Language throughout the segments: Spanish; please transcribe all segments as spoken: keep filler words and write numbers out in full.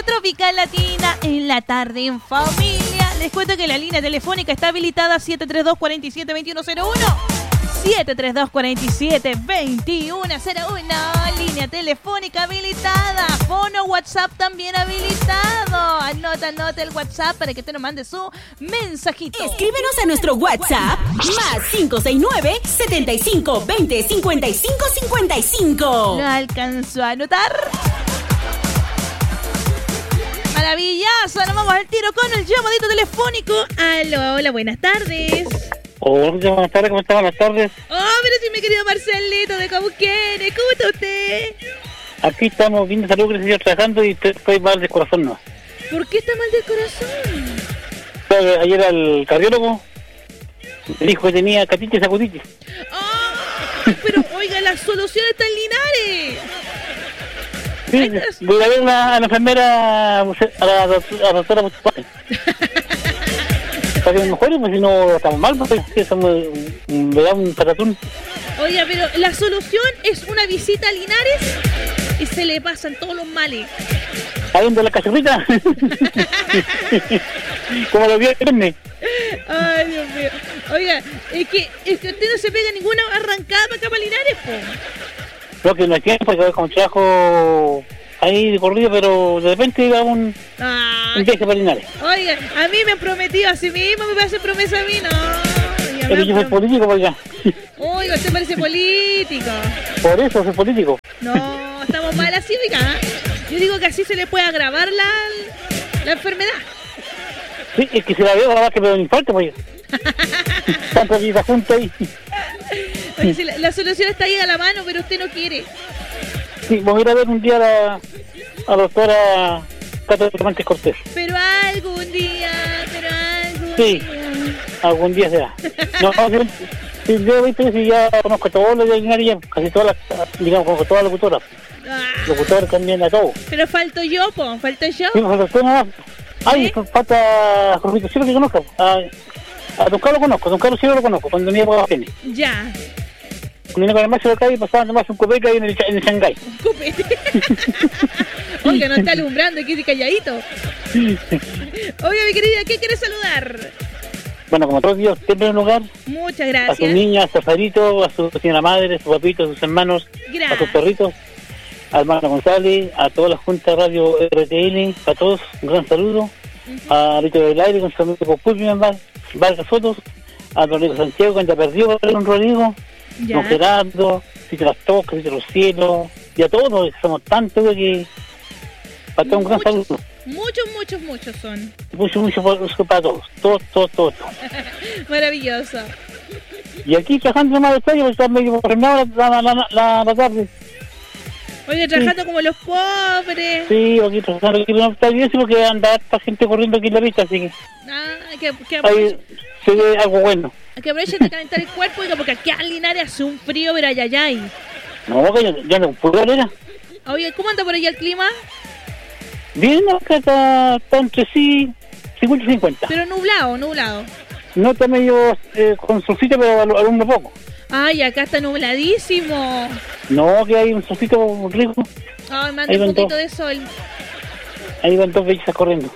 Tropical Latina en la tarde en familia. Les cuento que la línea telefónica está habilitada siete tres dos, cuatro siete, dos uno cero uno. siete tres dos, cuatro siete, dos uno cero uno. Línea telefónica habilitada. Fono WhatsApp también habilitado. Anota, anota el WhatsApp para que te nos mande su mensajito. Escríbenos a nuestro WhatsApp más cinco seis nueve, siete cinco dos cero, cinco cinco cinco cinco. ¿Lo alcanzó a anotar? Maravillazo, nos vamos al tiro con el llamadito telefónico. Aló, hola, buenas tardes. Hola, buenas tardes, ¿cómo está? Buenas tardes. Oh, pero sí, mi querido Marcelito de Cauquenes, ¿cómo está usted? Aquí estamos bien de salud, gracias a Dios, trabajando y estoy mal del corazón, ¿no? ¿Por qué está mal del corazón? Claro, ayer al cardiólogo me dijo que tenía catite y sacuditis. Oh, pero oiga, la solución está en Linares. Sí, voy a ver a la, a la enfermera, a la, a la doctora municipal. Para que me mejore, pues si no estamos mal, porque somos, me da un patatún. Oiga, pero la solución es una visita a Linares y se le pasan todos los males. ¿Ahí donde la cachorrita? Como lo vio el viernes. Ay, Dios mío. Oiga, es que, es que usted no se pega ninguna arrancada para acá para Linares, po. Creo que no hay tiempo, porque como trabajo ahí de corrido, pero de repente iba un, ah, un viaje para Linares. Oiga, a mí me han prometido a sí mismo, me hace promesa a mí, no. Oiga, Pero yo soy prom... político, oiga. Oiga, usted parece político. Por eso soy político. No, estamos mal así, oiga. Yo digo que así se le puede agravar la, la enfermedad. Sí, es que si la veo, la verdad que me da un infarto, pues. Tanto vida junto ahí. Oye, si la, la solución está ahí a la mano, pero usted no quiere. Sí, voy a ir a ver un día a la, a la doctora Cata Cervantes Cortés. Pero algún día, pero algún sí, día. algún día será. No, no, si yo viste si ya conozco a todos los de Linares, casi todas las, digamos, conozco a todas las locutoras. Ah, Locutores también a todos. pero falto yo, po, falto yo. Sí, falta usted nada más. Ay, ¿Eh? falta Jorgito Cielo que conozco. A, a Don Carlos lo conozco, a Don Carlos Cielo lo conozco, cuando venía por la Pene. Ya. Cuando venía con el macho de acá y pasaba nomás un copete ahí en el, en el Shanghái. Copete. Oiga, no está alumbrando, aquí calladito. Oiga, mi querida, ¿qué quieres saludar? Bueno, como todos Dios, siempre en un lugar. Muchas A gracias. sus niñas, a su farito, a su señora madre, a sus papitos, a sus hermanos, Gracias. a sus perritos, a hermano González, a toda la Junta Radio R T L, a todos, un gran saludo. Uh-huh. A Rito del Aire con su amigo Populpi, varias fotos. A Rodrigo Santiago, que anda perdido con Rodrigo. Ya. Don Gerardo, Cito Las Tocas, Cito Los Cielos, y a todos, somos tantos que para todos un gran saludo. Muchos, muchos, muchos son. Mucho, mucho para todos, todos, todos, todos. Maravilloso. Y aquí trabajando más de estadio, porque está medio frenado la, la, la, la, la tarde. Oye, trabajando sí. como los pobres. Sí, aquí trabajando, aquí no está bien, porque anda esta gente corriendo aquí en la vista, así que... Ah, que, que ahí se ve algo bueno. Que aprovechen de calentar el cuerpo, porque aquí en Linares hace un frío, pero ayayay. No, que ya, ya no, pura arena. Oye, ¿cómo anda por allá el clima? Bien, acá está, está entre sí, cincuenta y cincuenta. Pero nublado, nublado. No está medio eh, con solcito, pero al, al uno poco. Ay, acá está nubladísimo. No, que hay un solcito rico. Ay, manda un poquito de sol. Ahí van dos bellezas corriendo.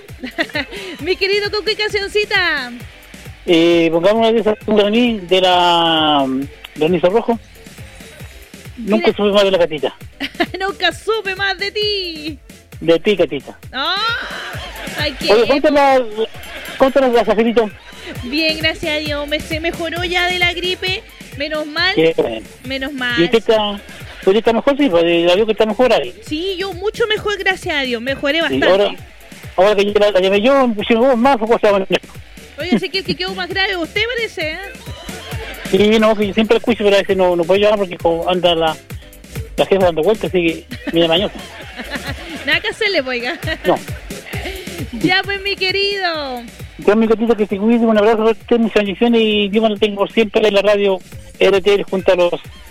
Mi querido, ¿con qué cancioncita? Eh, pongamos una de esas de la Granizo Rojo. Mira. Nunca supe más de la Catita. Nunca supe más de ti. De ti, Catita. Oh, ay, qué. Oye, cuéntanos, cuéntanos la Zafirito. Bien, gracias a Dios. Me, se mejoró ya de la gripe. Menos mal. Qué bueno. Menos mal. ¿Y usted está, usted está mejor? Sí, porque la veo que está mejor ahí. Sí, yo mucho mejor, gracias a Dios. Mejoré bastante. Sí, ahora, ahora que yo la, la llamé yo, me pusieron vos más, fue cosa buena. Oye, sé que el que quedó más grave usted parece, ¿eh? Sí, no, que yo siempre escucho, pero a veces no, no puedo llamar porque como anda la, la jefa dando vueltas, así que mira mañosa. Nada que hacerle, oiga. No. Ya pues, mi querido. Yo, mi gatito, que te cuide, un abrazo para usted, mis bendiciones, y Dios me lo tengo siempre en la radio R T L junto a los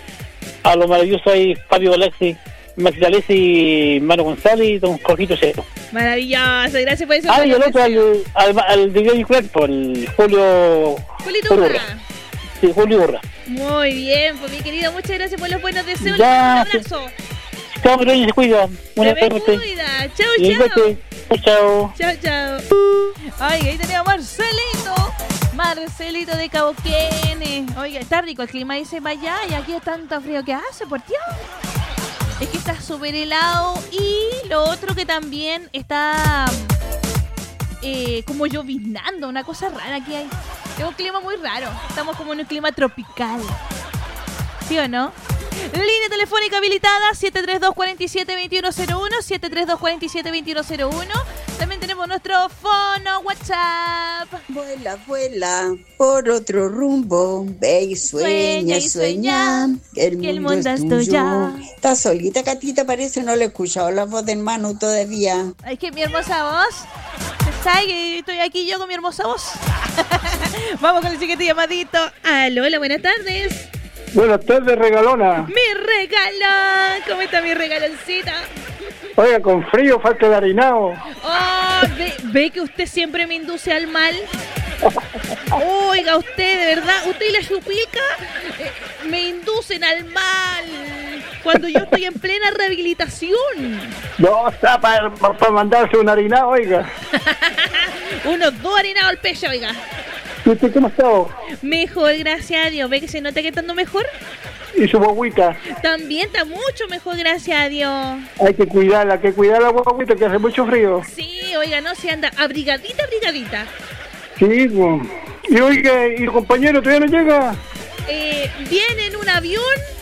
a los maravillosos ahí, Fabio Galaxi, Maxi D'Alessio y Mano González y don Jorgito Cero. Maravilloso, gracias por eso. Ah, y el otro, al, al, al de Gary Cuerpo, el Julio... Julito Urra. Sí, Julio Urra. Muy bien, pues mi querido, muchas gracias por los buenos deseos. Ya, Un abrazo. Chao, pero se cuida. Se me cuida. Chau, chau. Chao. Chao, chao. Ay, ahí tenemos a Marcelito. Marcelito de Cauquenes. Oiga, está rico el clima, dice vaya, y aquí es tanto frío que hace, por Dios. Es que está súper helado. Y lo otro que también está eh, como lloviznando, una cosa rara que hay. Es un clima muy raro. Estamos como en un clima tropical. ¿Sí o no? Línea telefónica habilitada siete tres dos, cuatro siete, dos uno cero uno, siete tres dos, cuatro siete, dos uno cero uno. También tenemos nuestro fono WhatsApp. Vuela, vuela por otro rumbo, ve y sueña, Sueña y sueña, sueña, que el que el mundo, mundo es es tuyo. tuyo. Está solita, Catita, parece, no le he escuchado la voz del Manu todavía. Es que mi hermosa voz. ¿Sabes que estoy aquí yo con mi hermosa voz? Vamos con el siguiente llamadito. Aló, hola, buenas tardes. Buenas tardes, regalona. Mi regalo. ¿Cómo está mi regaloncita? Oiga, con frío, falta el harinado. Oh, ve, ve que usted siempre me induce al mal. Oiga, usted, de verdad, usted y la chupilca eh, me inducen al mal cuando yo estoy en plena rehabilitación. No, está para pa mandarse un harinado, oiga. Unos dos harinados al pecho, oiga. ¿Y usted cómo está? Mejor, gracias a Dios. ¿Ve que se nota que estando mejor? ¿Y su guaguita? También está mucho mejor, gracias a Dios. Hay que cuidarla, hay que cuidar a la guaguita que hace mucho frío. Sí, oiga, no se anda abrigadita, abrigadita. Sí, pues. Y oiga, ¿y el compañero todavía no llega? Eh, viene en un avión.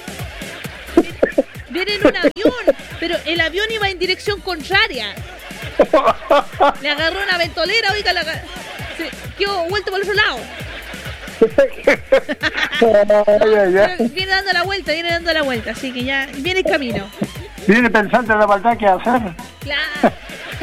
Viene en un avión, pero el avión iba en dirección contraria. Le agarró una ventolera, oiga, la, se quedó vuelto por el otro lado. Ay, ay, ay. Pero viene dando la vuelta, viene dando la vuelta, así que ya viene en camino. Viene pensando en la maldad que hacer. Claro.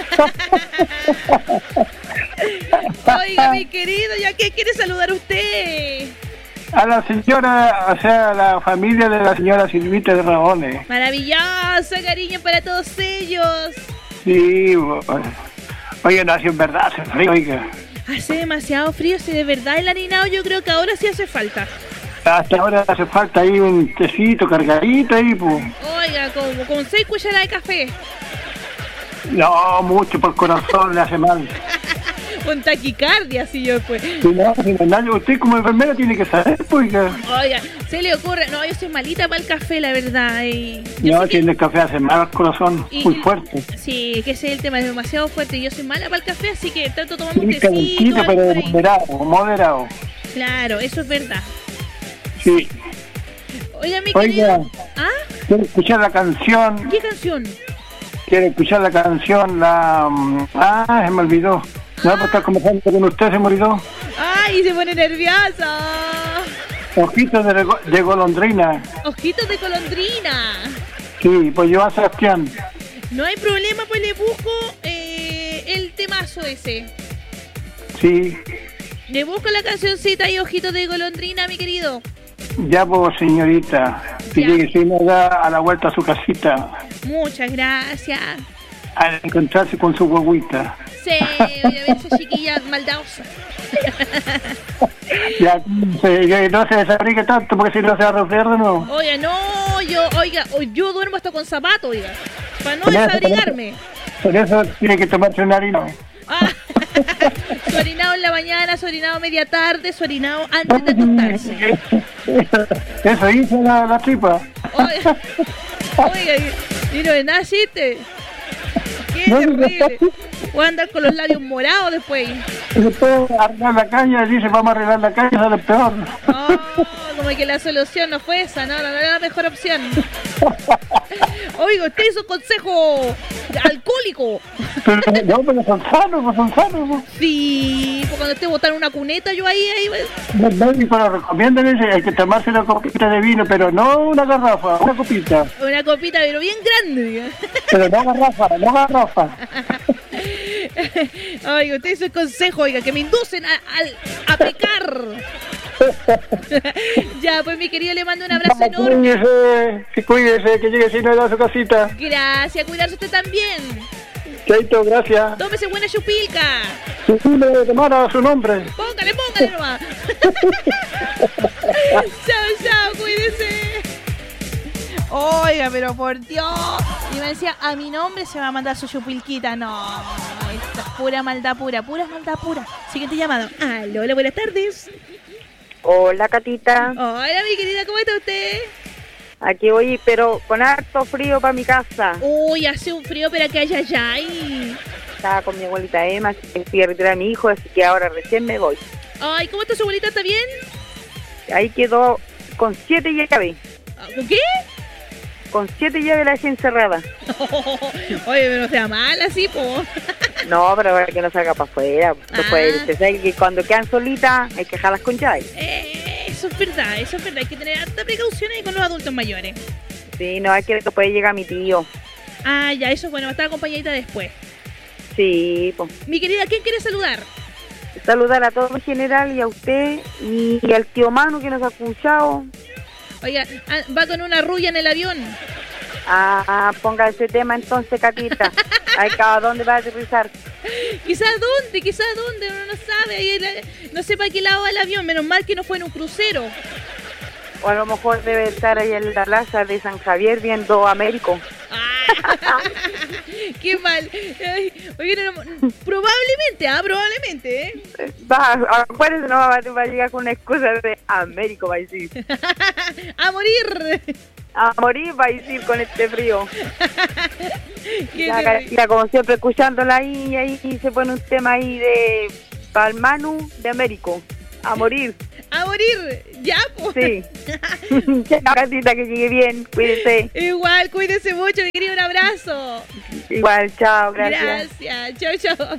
Oiga, mi querido, ¿ya qué quiere saludar usted? A la señora, o sea, a la familia de la señora Silvita de Raones. Maravilloso, cariño para todos ellos. Sí, bueno. Oiga, no, si en verdad hace frío, oiga. Hace demasiado frío, si de verdad el harinado yo creo que ahora sí hace falta. Hasta ahora hace falta ahí un tecito cargadito ahí, pues. Oiga, como con seis cucharadas de café. No, mucho por el corazón le hace mal. Con taquicardia, si yo pues. Si no, si no, nadie- usted como enfermera tiene que saber, pues. oiga. Oiga, se le ocurre. No, yo soy malita para el café, la verdad. Y yo No, sé que- tiene el café hace mal al corazón, y- muy fuerte. Sí, que ese es el tema, es demasiado fuerte. Yo soy mala para el café, así que tanto tomamos Muy tecito, calentito, algo pero por ahí. moderado, moderado. Claro, eso es verdad. Sí. Oiga, mi Oiga, querido. ¿Ah? quiero escuchar la canción, ¿Qué canción? quiero escuchar la canción, la... mm, Ah, se me olvidó. No, pues estar conversando con usted, se me olvidó. ¡Ay, se pone nerviosa! Ojitos de, rego- de golondrina. Ojitos de golondrina. Sí, pues yo a Sebastián. No hay problema, pues le busco eh, el temazo ese. Sí, Le busco la cancioncita y ojitos de golondrina, mi querido. ya pues señorita. Ya. Y que si no da a la vuelta a su casita, Muchas gracias. al encontrarse con su guaguita. Sí, voy a ver esa chiquilla maldadosa. Ya, se- que no se desabrigue tanto porque si no se va a romper de nuevo. Oiga, no, yo, oiga, yo duermo hasta con zapatos, oiga. Para no Por eso, desabrigarme. Por eso tiene que tomarse un harino. Ah, su orinado en la mañana, su orinado media tarde, su orinado antes de acostarse. Eso hizo la, la tripa. Oiga, oiga, y, y no es nada chiste. Qué No, terrible. Voy a andar con los labios morados después. Después arreglar la caña, dice vamos a arreglar la caña, sale peor. Oh, como que la solución no fue esa, no, no era la mejor opción. Oiga, usted hizo consejo alcohólico. Pero, no, pero son sanos, pues son sanos. Pues. Sí, pues cuando usted botara una cuneta, yo ahí, ahí. Los médicos lo recomiendan, dice, hay que tomarse una copita de vino, pero no una garrafa, una copita. Una copita, pero bien grande. diga. Pero no garrafa, no garrafa. Oiga, usted hizo el consejo, oiga, que me inducen a, a, a pecar. Ya, pues mi querido, le mando un abrazo enorme. Cuídese, sí, cuídese, que llegue sin edad a su casita. Gracias, cuidarse usted también. Chaito, gracias. Tómese buena chupilca. Si tú le tomara su nombre. Póngale, póngale nomás. Chao, chao, cuídese. Oiga, pero por Dios. Y me decía, a mi nombre se va a mandar su chupilquita. No, esta es pura maldad pura, pura maldad pura. Siguiente llamado. Aló, hola, buenas tardes. Hola, Catita. Hola, mi querida, ¿cómo está usted? Aquí voy, pero con harto frío para mi casa. Uy, hace un frío, pero que haya allá. Estaba con mi abuelita Emma, que fui a retirar a mi hijo, así que ahora recién me voy. Ay, ¿cómo está su abuelita? ¿Está bien? Ahí quedó con siete llaves. ¿Con qué? Con siete llaves la dejé encerrada. Oye, pero no sea mala, sí, po. No, pero ahora que no salga para afuera. Después, Ah. se sabe que cuando quedan solitas hay que dejarlas con llaves. Eh, eso es verdad, eso es verdad. Hay que tener harta precaución ahí con los adultos mayores. Sí, no, es que después llega mi tío. Ah, ya, eso es bueno, va a estar acompañadita después. Sí, pues. Mi querida, ¿quién quiere saludar? Saludar a todo en general y a usted y al tío Manu que nos ha escuchado. Oiga, ah, va con una rulla en el avión. Ah, ponga ese tema entonces, Catita. Ahí cada dónde va a aterrizar. Quizás dónde, quizás dónde, uno no sabe. Ahí la- no sé para qué lado va el avión, menos mal que no fue en un crucero. O a lo mejor debe estar ahí en la plaza de San Javier viendo Américo. Ah, qué mal. Ay, oye, no, no, probablemente, ah, probablemente, ¿eh? Va, acuérdese, no va, va a llegar con una excusa de Américo, va a decir. A morir. A morir va a decir con este frío. Qué Ya, terrible. Catita, como siempre, escuchándola ahí, y ahí se pone un tema ahí de Palmanu de Américo. A morir. A morir, ya, pues. Sí. Chao, Catita, que llegue bien. Cuídese. Igual, cuídese mucho, mi querido, un abrazo. Igual, chao, gracias. Gracias, chao, chao.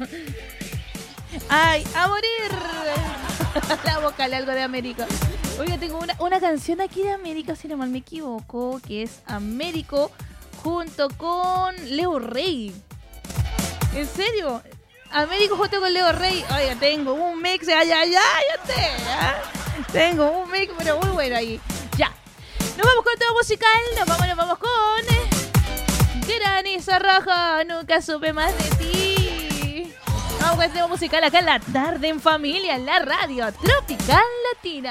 Ay, a morir. La vocal, algo de Américo. Oiga, tengo una, una canción aquí de Américo, si no mal me equivoco, que es Américo junto con Leo Rey. ¿En serio? Américo junto con Leo Rey. Oiga, tengo un mix, ay, ay, ay, usted, ¿ah? Tengo un mix, pero muy bueno ahí. Ya. Nos vamos con todo musical, nos vamos, nos vamos con... eh, Granizo rojo, nunca supe más de ti. Vamos con el tema musical acá en la tarde en familia, en la radio Tropical Latina.